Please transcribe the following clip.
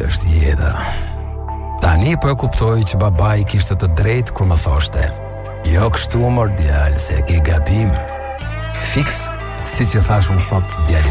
është jeta. Tani po e kuptoj që babai kishte të drejtë kur më thoshte: "Jo kështu mor djalë, se ke gabim." Fiks, si që thash unë sot djali